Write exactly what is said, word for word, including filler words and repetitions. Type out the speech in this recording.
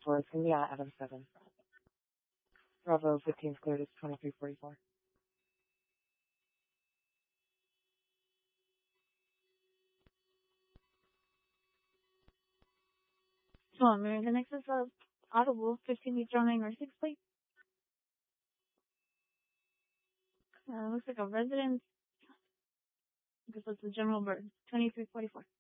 four, it's going to be at Adam seven. Bravo fifteen is cleared, it's twenty-three forty-four. So, American Nexus of Audible, fifteen week drawing or six plate. Uh, looks like a residence. I guess that's the general bird. twenty-three forty-four.